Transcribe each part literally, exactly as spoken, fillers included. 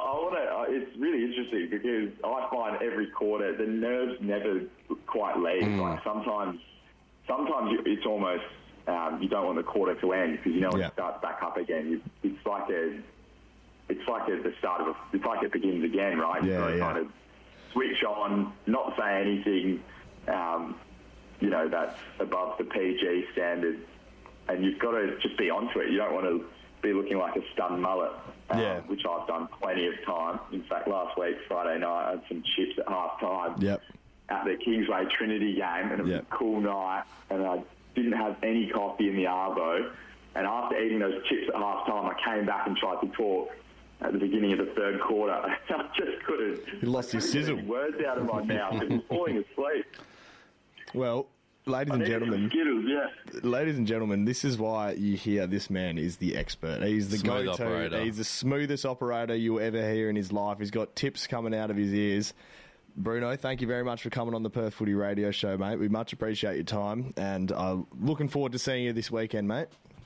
I want to. It's really interesting because I find every quarter the nerves never quite leave. Mm. Like sometimes, sometimes it's almost um, you don't want the quarter to end because you know when yeah. it starts back up again. You, it's like a, it's like a, the start of a. It's like it begins again, right? Yeah, so yeah. kind of switch on, not say anything, um, you know, that's above the P G standard, and you've got to just be onto it. You don't want to be looking like a stunned mullet, um, yeah. which I've done plenty of time. In fact, last week, Friday night, I had some chips at half time yep. at the Kingsway Trinity game, and it was yep. a cool night, and I didn't have any coffee in the arvo, and after eating those chips at half time, I came back and tried to talk at the beginning of the third quarter. I just couldn't. You lost your sizzle. Words out of my mouth. It was falling asleep. Well, ladies and gentlemen, Skittles, yeah. ladies and gentlemen, this is why you hear this man is the expert. He's the Smooth go-to. operator. He's the smoothest operator you'll ever hear in his life. He's got tips coming out of his ears. Bruno, thank you very much for coming on the Perth Footy Radio Show, mate. We much appreciate your time, and I'm looking forward to seeing you this weekend, mate.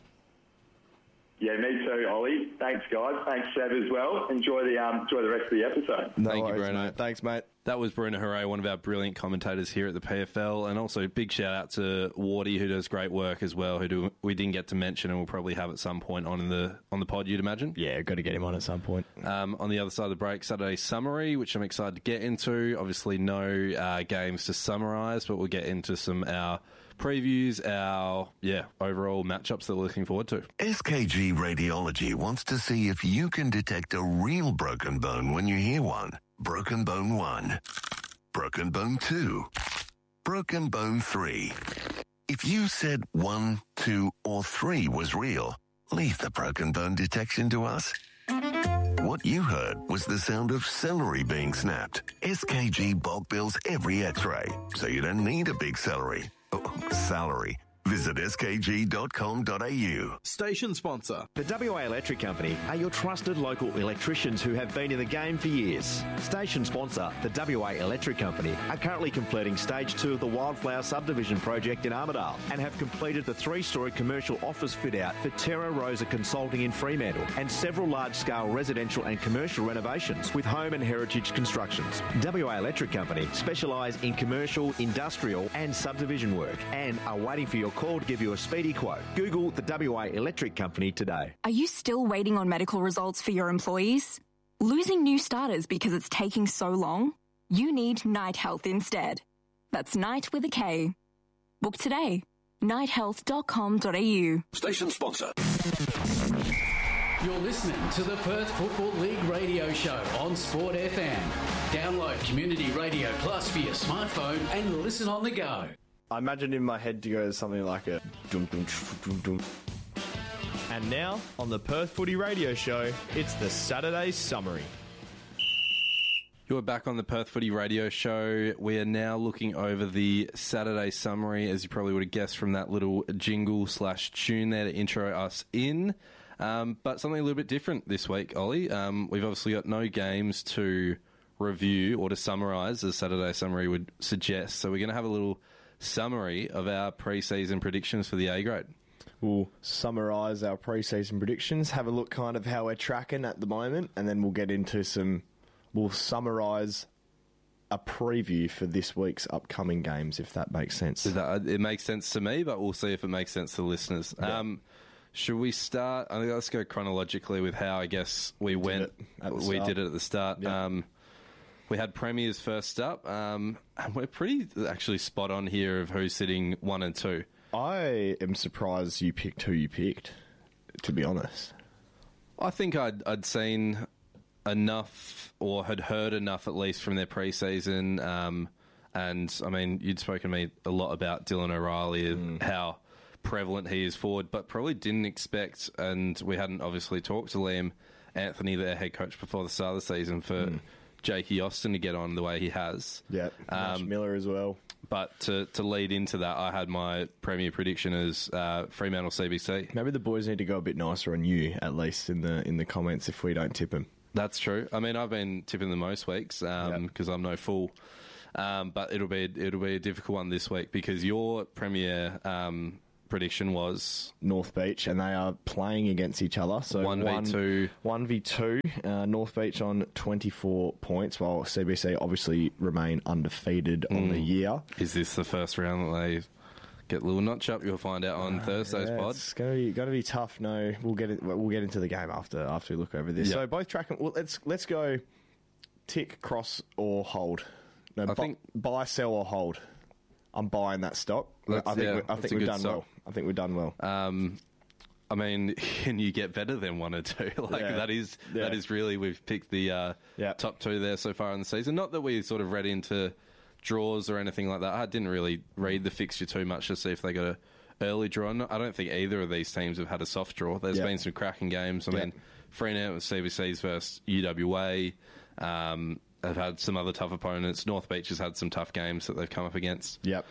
Yeah, me too, Ollie. Thanks, guys. Thanks, Seb, as well. Enjoy the um, enjoy the rest of the episode. No Thank worries, you, Bruno. mate. Thanks, mate. That was Bruno Hooray, one of our brilliant commentators here at the P F L, and also big shout out to Wardy, who does great work as well, who do, we didn't get to mention and we'll probably have at some point on in the on the pod, you'd imagine. Yeah, got to get him on at some point. Um, on the other side of the break, Saturday summary, which I'm excited to get into. Obviously, no uh, games to summarise, but we'll get into some our previews, our yeah overall matchups that we're looking forward to. S K G Radiology wants to see if you can detect a real broken bone when you hear one. Broken bone one. Broken bone two. Broken bone three. If you said one, two, or three was real, leave the broken bone detection to us. What you heard was the sound of celery being snapped. S K G bulk bills every x-ray, so you don't need a big celery. Oh, salary. Visit s k g dot com dot a u. Station sponsor. The W A Electric Company are your trusted local electricians who have been in the game for years. Station sponsor, the W A Electric Company, are currently completing stage two of the Wildflower Subdivision project in Armidale and have completed the three-storey commercial office fit-out for Terra Rosa Consulting in Fremantle and several large-scale residential and commercial renovations with home and heritage constructions. W A Electric Company specialise in commercial, industrial and subdivision work and are waiting for your call to give you a speedy quote. Google the W A Electric Company today. Are you still waiting on medical results for your employees? Losing new starters because it's taking so long? You need Night Health instead. That's Night with a K. Book today. night health dot com dot a u. Station sponsor. You're listening to the Perth Football League radio show on Sport F M. Download Community Radio Plus for your smartphone and listen on the go. I imagine in my head to go something like a dum dum dum dum. And now, on the Perth Footy Radio Show, it's the Saturday Summary. You're back on the Perth Footy Radio Show. We are now looking over the Saturday Summary, as you probably would have guessed from that little jingle slash tune there to intro us in. Um, but something a little bit different this week, Ollie. Um, we've obviously got no games to review or to summarise, as Saturday Summary would suggest. So we're going to have a little summary of our pre-season predictions for the A grade. We'll summarise our pre-season predictions, have a look kind of how we're tracking at the moment, and then we'll get into some... We'll summarise a preview for this week's upcoming games, if that makes sense. That, it makes sense to me, but we'll see if it makes sense to the listeners. Yeah. Um, should we start? I think let's go chronologically with how I guess we went. We did it at the start. Yeah. Um, we had Premiers first up, um, and we're pretty actually spot on here of who's sitting one and two. I am surprised you picked who you picked, to be honest. I think I'd, I'd seen enough, or had heard enough at least from their pre-season, um, and I mean, you'd spoken to me a lot about Dylan O'Reilly and mm. how prevalent he is forward, but probably didn't expect, and we hadn't obviously talked to Liam Anthony, their head coach, before the start of the season, for mm. Jakey Austin to get on the way he has. Yeah, Nash um, Miller as well. But to, to lead into that, I had my premier prediction as uh, Fremantle C B C. Maybe the boys need to go a bit nicer on you, at least in the in the comments, if we don't tip them. That's true. I mean, I've been tipping them most weeks because um, yep. I'm no fool. Um, but it'll be it'll be a difficult one this week because your premier um, prediction was North Beach, and they are playing against each other. So one v two. one v two. Uh, North Beach on twenty-four points, while C B C obviously remain undefeated mm. on the year. Is this the first round that they get a little notch up? You'll find out on uh, Thursday's yeah, pod. It's going to be going to be tough. No, we'll get it. We'll get into the game after after we look over this. Yep. So both tracking. Well, let's let's go. Tick, cross, or hold. No, I bu- think buy, sell, or hold. I'm buying that stock. That's, I think, yeah, we, I think we've done stock. well. I think we've done well. Um, I mean, can you get better than one or two? Like yeah. that is yeah. that is really we've picked the uh, yeah. top two there so far in the season. Not that we sort of read into draws or anything like that. I didn't really read the fixture too much to see if they got a early draw. I don't think either of these teams have had a soft draw. There's yeah. been some cracking games. I yeah. mean, Fremantle with C B Cs versus U W A. Um, They've had some other tough opponents. North Beach has had some tough games that they've come up against. Yep.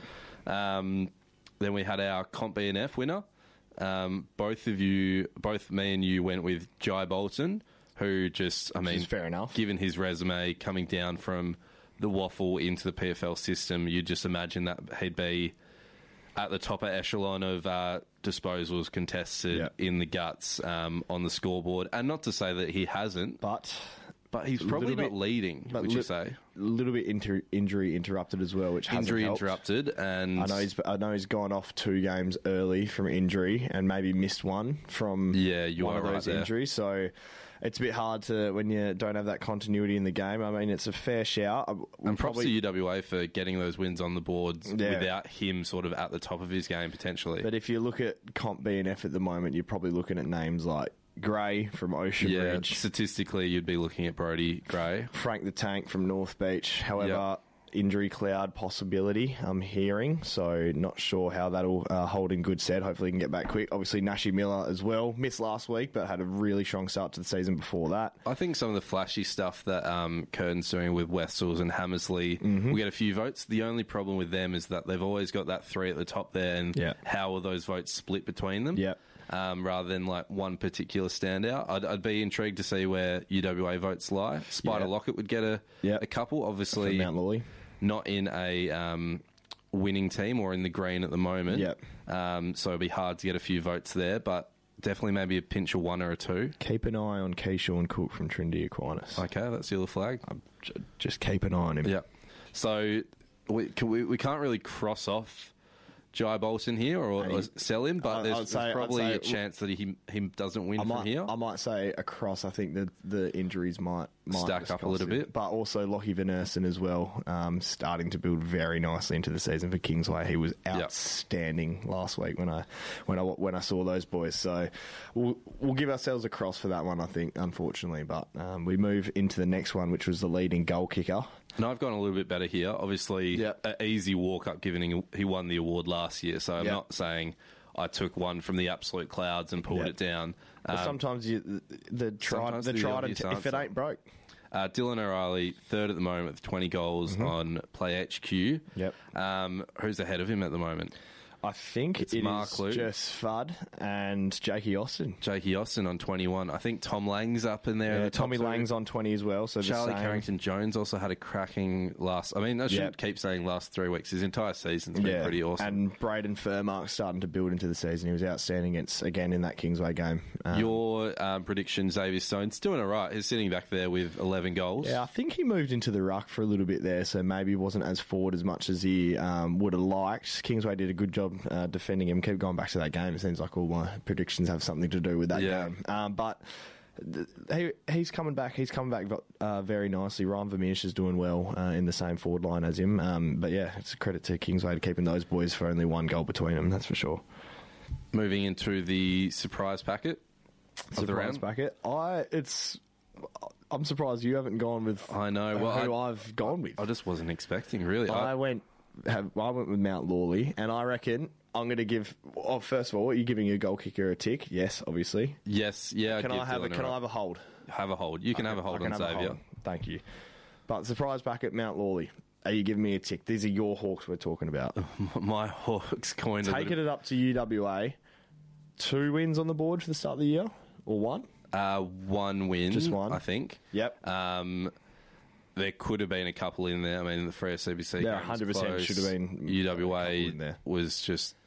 Um, then we had our Comp B N F winner. Um, both of you, both me and you went with Jai Bolton, who just, I mean, fair enough. Given his resume coming down from the waffle into the P F L system, you just imagine that he'd be at the top echelon of uh, disposals contested yep. in the guts um, on the scoreboard. And not to say that he hasn't, but... But he's probably not bit, leading, would li- you say? A little bit inter- injury interrupted as well, which hasn't Injury helped. interrupted, and... I know, he's, I know he's gone off two games early from injury and maybe missed one from yeah, you one are of those right injuries. So it's a bit hard to, when you don't have that continuity in the game. I mean, it's a fair shout. We'll and props probably, to U W A for getting those wins on the boards yeah. without him sort of at the top of his game, potentially. But if you look at Comp B N F at the moment, you're probably looking at names like Gray from Ocean yeah, Ridge. Statistically, you'd be looking at Brody Gray. Frank the Tank from North Beach. However, yep. injury cloud possibility, I'm hearing. So not sure how that'll uh, hold in good stead. Hopefully he can get back quick. Obviously, Nashi Miller as well. Missed last week, but had a really strong start to the season before that. I think some of the flashy stuff that um, Curtin's doing with Westels and Hammersley mm-hmm. will get a few votes. The only problem with them is that they've always got that three at the top there, and yep. how will those votes split between them? Yep. Um, rather than like one particular standout. I'd, I'd be intrigued to see where U W A votes lie. Spider yeah. Lockett would get a, yep. a couple, obviously Mount Lawley. Not in a um, winning team or in the green at the moment. Yep. Um, so it'd be hard to get a few votes there, but definitely maybe a pinch of one or a two. Keep an eye on Keyshawn Cook from Trinity Aquinas. Okay, that's the other flag. J- just keep an eye on him. Yeah. So we, can we, we can't really cross off Jai Bolton here or, or sell him, but I, there's, say, there's probably say, a chance that he he doesn't win I might, from here. I might say across. I think that the injuries might, might stack up a little him. bit, but also Lockie Van Ersen as well, um, starting to build very nicely into the season for Kingsway. He was outstanding yep. last week when I when I when I saw those boys. So we'll we'll give ourselves a cross for that one, I think, unfortunately. But um, we move into the next one, which was the leading goal kicker. And I've gone a little bit better here. Obviously, yep. an easy walk-up given he, he won the award last year. So I'm yep. not saying I took one from the absolute clouds and pulled yep. it down. Um, sometimes you, the, the try, the, the try to, t- if it ain't broke. Uh, Dylan O'Reilly, third at the moment with twenty goals mm-hmm. on Play H Q. Yep. Um, who's ahead of him at the moment? I think it's it Mark is Lou. just Fudd and Jakey Austin. Jakey Austin on twenty-one. I think Tom Lang's up in there. Yeah, the Tommy Lang's on twenty as well. So Charlie the same. Carrington-Jones also had a cracking last... I mean, I shouldn't yep. keep saying last three weeks. His entire season's been yeah. pretty awesome. And Braden Furmark starting to build into the season. He was outstanding against, again in that Kingsway game. Um, Your um, prediction, Xavier Stone's doing all right. He's sitting back there with eleven goals. Yeah, I think he moved into the ruck for a little bit there, so maybe wasn't as forward as much as he um, would have liked. Kingsway did a good job uh, defending him. Keep going back to that game. It seems like all my predictions have something to do with that yeah. game. Um, but th- he he's coming back. He's coming back uh, very nicely. Ryan Vermeersch is doing well uh, in the same forward line as him. Um, but yeah, it's a credit to Kingsway to keeping those boys for only one goal between them. That's for sure. Moving into the surprise packet. Surprise packet. I it's. I'm surprised you haven't gone with. I know well, who I, I've gone with. I just wasn't expecting really. I, I went. Have, I went with Mount Lawley, and I reckon I'm going to give. Oh, first of all, are you giving your goal kicker a tick? Yes, obviously. Yes, yeah. Can I'd I have a, Dylan Can a, I have a hold? Have a hold. You can, can have a hold on Xavier. Thank you. But surprise back at Mount Lawley. Are you giving me a tick? These are your Hawks we're talking about. My Hawks coined. Taking it up to U W A. Two wins on the board for the start of the year, or one? Uh, one win, just one, I think. Yep. Um, there could have been a couple in there. I mean, the Freo C B C. Yeah, one hundred percent should have been. U W A was just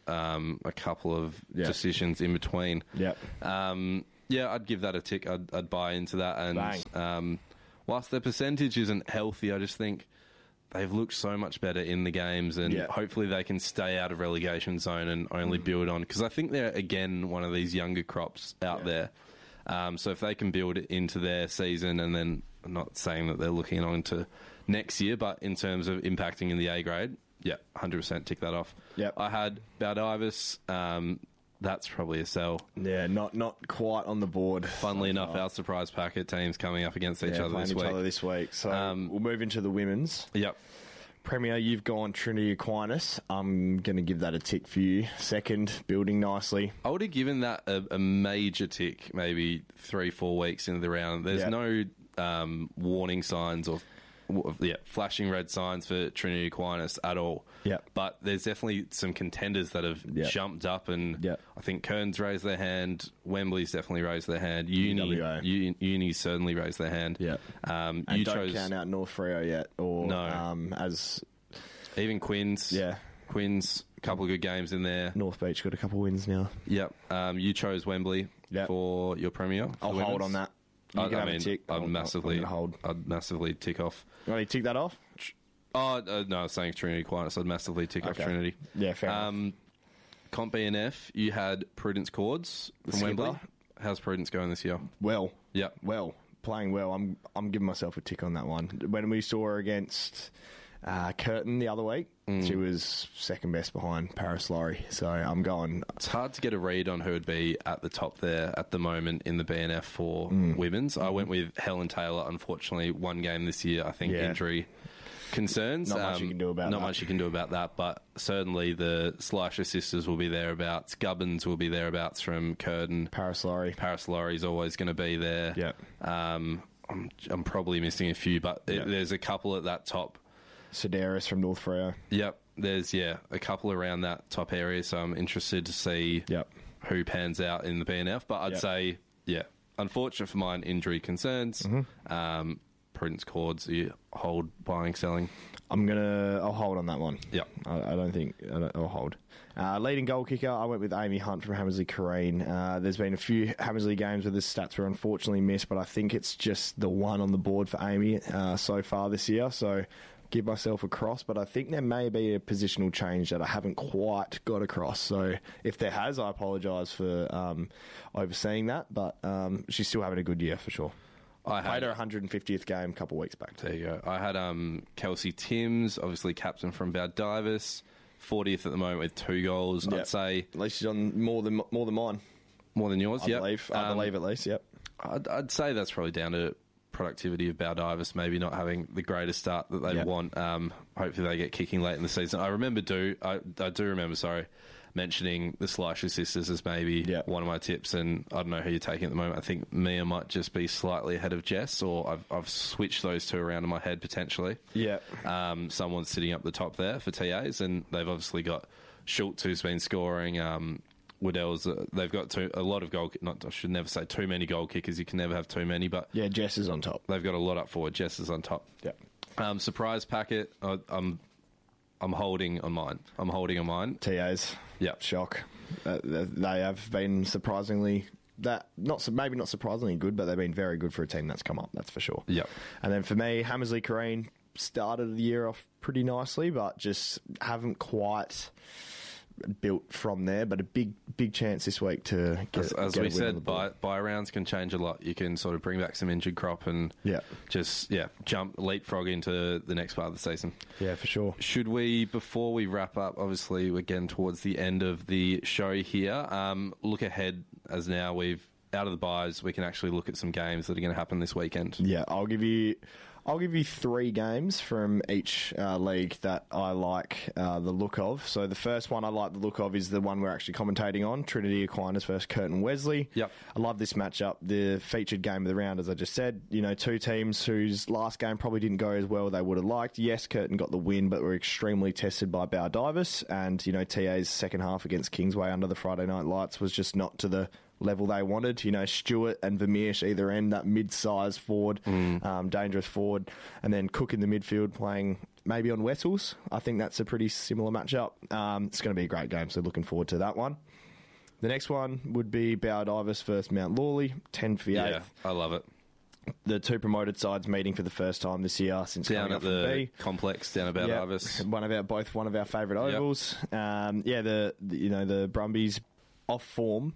um, a couple of Yeah. decisions in between. Yep. Um, yeah, I'd give that a tick. I'd, I'd buy into that. And Bang. um, whilst their percentage isn't healthy, I just think they've looked so much better in the games, and Yeah. hopefully they can stay out of relegation zone and only build on. Because I think they're, again, one of these younger crops out Yeah. there. Um, so if they can build it into their season, and then I'm not saying that they're looking on to next year, but in terms of impacting in the A grade, yeah, one hundred percent tick that off. Yep. I had Baldivis. Um, that's probably a sell. Yeah, not not quite on the board. Funnily enough, our surprise packet teams coming up against each Yeah, other playing this each week. other this week. So Um, we'll move into the women's. Yep. Premier, you've gone Trinity Aquinas. I'm going to give that a tick for you. Second, building nicely. I would have given that a, a major tick maybe three, four weeks into the round. There's Yeah. no um, warning signs or w- yeah, flashing red signs for Trinity Aquinas at all. Yeah. But there's definitely some contenders that have Yeah. jumped up, and Yeah. I think Kern's raised their hand. Wembley's definitely raised their hand. Uni, U W A. Uni, Uni certainly raised their hand. Yeah. Um, And you don't chose count out North Freo yet, or No. um, as even Quinn's. Yeah. Quinn's, a couple of good games in there. North Beach got a couple wins now. Yep. Um, you chose Wembley Yep. for your premier. I'll for hold women's. on that. You I, can I have mean, a tick. I'd I'll- I'll- massively I'm gonna hold. I'd massively tick off. You want me to tick that off? Oh uh, no, I was saying Trinity Aquinas. I'd massively tick off Okay. Trinity. Yeah, fair enough. Um, Comp B N F, you had Prudence Cords The from Wembley. skipper. How's Prudence going this year? Well, Yep. well, playing well. I'm I'm giving myself a tick on that one. When we saw her against uh, Curtin the other week, Mm. she was second best behind Paris Laurie. So I'm going. It's hard to get a read on who would be at the top there at the moment in the B N F for Mm. women's. I went with Helen Taylor. Unfortunately, one game this year. I think Yeah. injury concerns. Not much you can do about not that. much you can do about that. But certainly the Slasher sisters will be thereabouts. Gubbins will be thereabouts from Curtin. Paris Laurie. Paris Laurie's always going to be there. Yep. Um, I'm, I'm probably missing a few, but it- Yep. there's a couple at that top. Sedaris from North Freo. Yep. There's, yeah, a couple around that top area, so I'm interested to see Yep. who pans out in the B N F. But I'd Yep. say, yeah, unfortunate for mine, injury concerns. Mm-hmm. Um, Prudence Cords, you hold, buying, selling. I'm gonna. I'll hold on that one. Yep. I, I don't think I don't, I'll hold. Uh, leading goal kicker, I went with Amy Hunt from Hammersley Careen. Uh, there's been a few Hammersley games where the stats were unfortunately missed, but I think it's just the one on the board for Amy uh, so far this year. So give myself a cross, but I think there may be a positional change that I haven't quite got across. So if there has, I apologise for um, overseeing that, but um, she's still having a good year for sure. I Played had her one hundred fiftieth game a couple of weeks back. There you go. I had um, Kelsey Timms, obviously captain from Baldivis, fortieth at the moment with two goals. Yep. I'd say At least she's on more than more than mine. more than yours. I Yep. believe. I Um, believe at least. Yep. I'd, I'd say that's probably down to productivity of Baldivis, maybe not having the greatest start that they Yep. want. Um, hopefully they get kicking late in the season. I remember do I, I do remember sorry mentioning the Slasher sisters as maybe Yep. one of my tips, and I don't know who you're taking at the moment. I think Mia might just be slightly ahead of Jess, or I've I've switched those two around in my head potentially. Yeah. Um, someone's sitting up the top there for T As, and they've obviously got Schultz, who's been scoring. Um, Waddell's, uh, they've got two, a lot of goal. Not I should never say too many goal kickers. You can never have too many, but Yeah, Jess is on top. they've got a lot up forward. Jess is on top. Yep. Um, surprise packet. I, I'm I'm holding on mine. I'm holding on mine. T As. Yep. Shock. Uh, they have been surprisingly that not su- maybe not surprisingly good, but they've been very good for a team that's come up. That's for sure. Yep. And then for me, Hammersley Careen started the year off pretty nicely, but just haven't quite built from there. But a big big chance this week to get, As, as get we a win on the said, board. buy, buy rounds can change a lot. You can sort of bring back some injured crop and Yeah. just yeah jump leapfrog into the next part of the season. Yeah, for sure. Should we, before we wrap up, obviously we're getting towards the end of the show here, um, look ahead as now we've, out of the buys, we can actually look at some games that are going to happen this weekend. Yeah, I'll give you, I'll give you three games from each uh, league that I like uh, the look of. So the first one I like the look of is the one we're actually commentating on, Trinity Aquinas versus Curtin Wesley. Yep. I love this matchup. The featured game of the round, as I just said, you know, two teams whose last game probably didn't go as well they would have liked. Yes, Curtin got the win, but were extremely tested by Baldivis, and you know, T A's second half against Kingsway under the Friday Night Lights was just not to the level they wanted. You know, Stewart and Vermeersch either end, that mid-sized forward, Mm. um, dangerous forward, and then Cook in the midfield playing maybe on Wessels. I think that's a pretty similar matchup. Um, it's going to be a great game, so looking forward to that one. The next one would be Baldivis versus Mount Lawley, ten for the Yeah, eighth. I love it. The two promoted sides meeting for the first time this year since Down coming at up from the B. complex, down about Yep. Ivis. One of our both one of our favourite ovals. Yep. Um, yeah, the, the you know the Brumbies off form,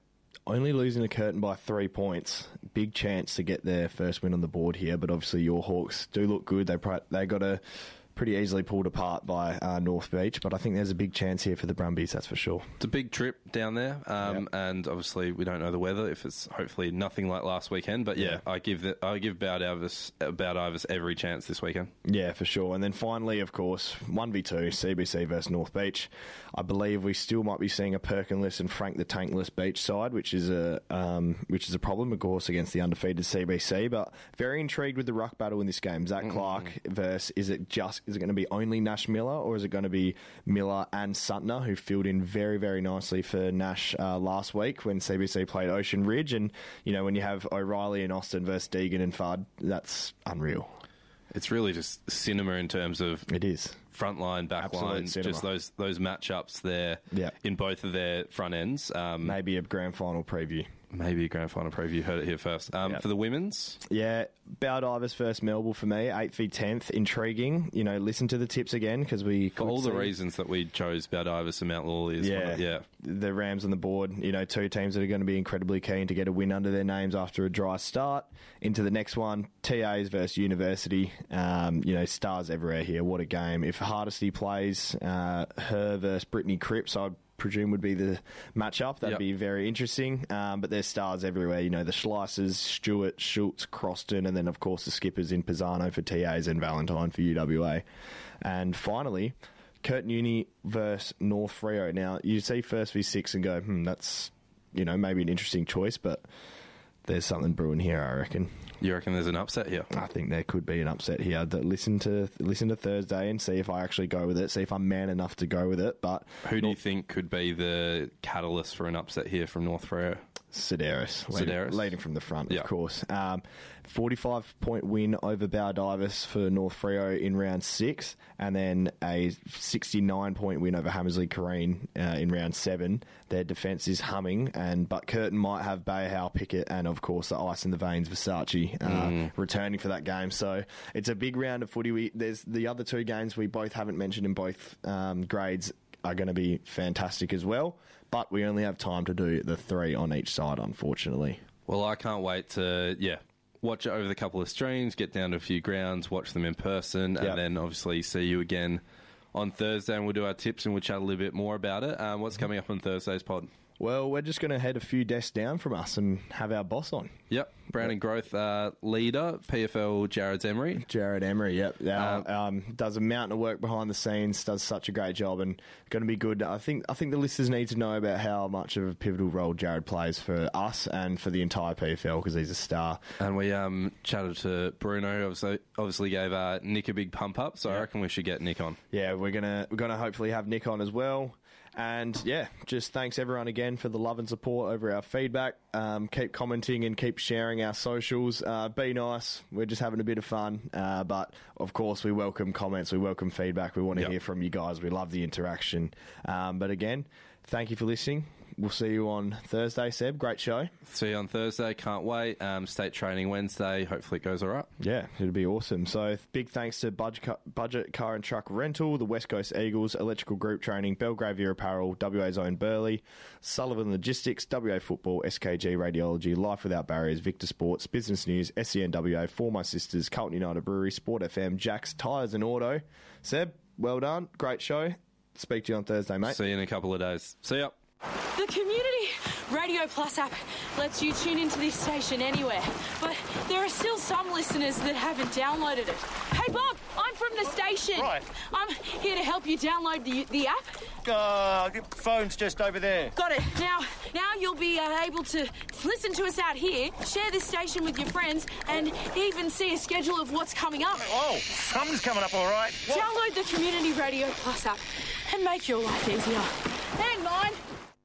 only losing to Curtin by three points. Big chance to get their first win on the board here, but obviously your Hawks do look good. They pri- they got a pretty easily pulled apart by uh, North Beach, but I think there's a big chance here for the Brumbies, that's for sure. It's a big trip down there, um, Yep. and obviously we don't know the weather. If it's hopefully nothing like last weekend, but yeah, Yeah. I give the, I give Baldivis Baldivis every chance this weekend. Yeah, for sure. And then finally, of course, one v two, C B C versus North Beach. I believe we still might be seeing a Perkinless and Frank the Tankless Beach side, which is a um, which is a problem, of course, against the undefeated C B C. But very intrigued with the ruck battle in this game. Zach Mm-hmm. Clark versus, is it just is it going to be only Nash Miller, or is it going to be Miller and Suntner, who filled in very, very nicely for Nash uh, last week when C B C played Ocean Ridge? And, you know, when you have O'Reilly and Austin versus Deegan and Fudd, that's unreal. It's really just cinema in terms of It is. front line, back Absolute line, cinema. just those those matchups there Yeah. in both of their front ends. Um, Maybe a grand final preview. maybe a grand final preview. Heard it here first. Um, Yep. For the women's, Yeah, Baldivis versus Melbourne for me, eighth v tenth, intriguing. You know, listen to the tips again because we for could all the see- reasons that we chose Baldivis and Mount Lawley, is Yeah, one of, yeah, the Rams on the board. You know, two teams that are going to be incredibly keen to get a win under their names after a dry start. Into the next one, T As versus University. Um, you know, stars everywhere here. What a game! If Hardesty plays, uh, her versus Brittany Cripps, I'd presume would be the matchup. That'd Yep. be very interesting. Um, but there's stars everywhere. You know, the Schleissers, Stewart, Schultz, Croston, and then, of course, the skippers in Pisano for T As and Valentine for U W A. And finally, Curtin Uni versus North Freo. Now, you see first v six and go, hmm, that's, you know, maybe an interesting choice, but there's something brewing here, I reckon. you reckon there's an upset here? I think there could be an upset here. That listen to listen to Thursday and see if I actually go with it, see if I'm man enough to go with it. But Who do you think could be the catalyst for an upset here from North Freo? Sedaris, leading, Sedaris. leading from the front, Yeah. of course. Um, forty-five point win over Baldivis for North Freo in round six, and then a sixty-nine point win over Hammersley Kareen uh, in round seven. Their defence is humming, and but Curtin might have Bayhow, Pickett, and of course the ice in the veins Versace uh, Mm. returning for that game. So it's a big round of footy. We, there's the other two games we both haven't mentioned in both um, grades are going to be fantastic as well. But we only have time to do the three on each side, unfortunately. Well, I can't wait to, yeah, watch it over the couple of streams, get down to a few grounds, watch them in person, and Yep. then obviously see you again on Thursday, and we'll do our tips and we'll chat a little bit more about it. Um, what's coming up on Thursday's pod? Well, we're just going to head a few desks down from us and have our boss on. Yep, Brandon Growth uh, leader, P F L Jared Emery. Jared Emery, yep. Now, Um, um, does a mountain of work behind the scenes, does such a great job, and going to be good. I think I think the listeners need to know about how much of a pivotal role Jared plays for us and for the entire P F L because he's a star. And we um, chatted to Bruno, who obviously, obviously gave uh, Nick a big pump up, so I reckon we should get Nick on. Yeah, we're gonna we're gonna hopefully have Nick on as well. And yeah, just thanks everyone again for the love and support over our feedback. Um, keep commenting and keep sharing our socials. Uh, be nice. We're just having a bit of fun. Uh, but of course, we welcome comments. We welcome feedback. We want to Yep. hear from you guys. We love the interaction. Um, but again, thank you for listening. We'll see you on Thursday, Seb. Great show. See you on Thursday, can't wait. Um, state training Wednesday, hopefully it goes all right. Yeah, it'll be awesome. So big thanks to Budget Car, Budget Car and Truck Rental, the West Coast Eagles, Electrical Group Training, Belgravia Apparel, W A's Own Burley, Sullivan Logistics, W A Football, S K G Radiology, Life Without Barriers, Victor Sports, Business News, S E N W A, For My Sisters, Carlton United Brewery, Sport F M, Jack's Tyres and Auto. Seb, well done. Great show. Speak to you on Thursday, mate. See you in a couple of days. See ya. The Community Radio Plus app lets you tune into this station anywhere, but there are still some listeners that haven't downloaded it. Hey Bob, I'm from the station. Right. I'm here to help you download the the app. Uh, the phone's just over there. Got it. Now, now you'll be uh, able to listen to us out here, share this station with your friends, and even see a schedule of what's coming up. Oh, something's coming up all right. What? Download the Community Radio Plus app and make your life easier. Hang on.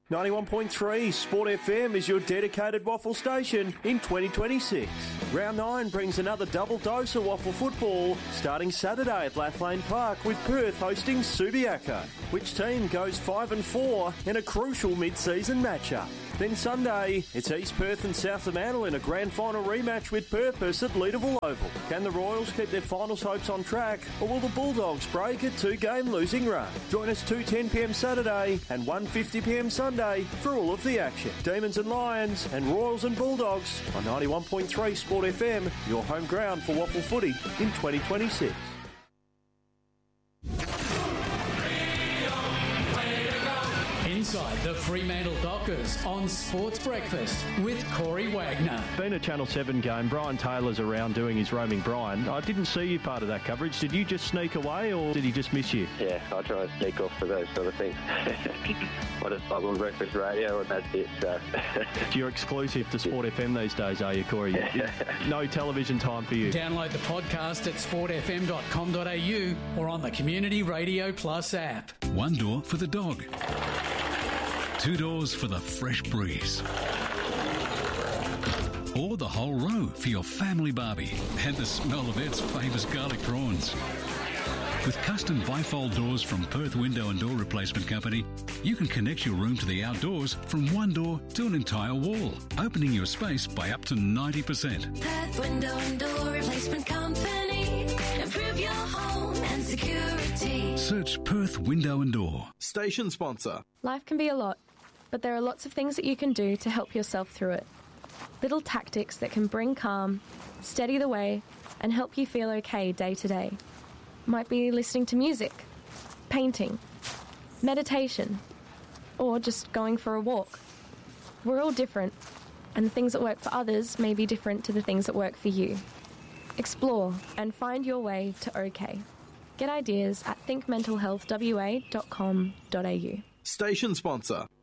ninety-one point three Sport F M is your dedicated waffle station in twenty twenty-six. Round nine brings another double dose of waffle football starting Saturday at Lathlane Park with Perth hosting Subiaco. Which team goes five and four in a crucial mid-season matchup? Then Sunday, it's East Perth and South Fremantle in a grand final rematch with purpose at Leederville Oval. Can the Royals keep their finals hopes on track, or will the Bulldogs break a two-game losing run? Join us two ten p m Saturday and one fifty p m Sunday for all of the action. Demons and Lions and Royals and Bulldogs on ninety-one point three Sport F M, your home ground for waffle footy in twenty twenty-six. Inside the Fremantle Dockers on Sports Breakfast with Corey Wagner. Been a Channel seven game. Brian Taylor's around doing his roaming Brian. I didn't see you part of that coverage. Did you just sneak away or did he just miss you? Yeah, I try and sneak off for those sort of things. I just bug on breakfast radio and that's it. So. You're exclusive to Sport F M these days, are you, Corey? No television time for you. Download the podcast at sport f m dot com dot a u or on the Community Radio Plus app. One door for the dog. Two doors for the fresh breeze. Or the whole row for your family barbie and the smell of Ed's famous garlic prawns. With custom bifold doors from Perth Window and Door Replacement Company, you can connect your room to the outdoors from one door to an entire wall, opening your space by up to ninety percent. Perth Window and Door Replacement Company. Improve your home and security. Search Perth Window and Door. Station sponsor. Life can be a lot, but there are lots of things that you can do to help yourself through it. Little tactics that can bring calm, steady the way, and help you feel okay day to day. Might be listening to music, painting, meditation, or just going for a walk. We're all different, and the things that work for others may be different to the things that work for you. Explore and find your way to OK. Get ideas at think mental health w a dot com dot a u. Station sponsor.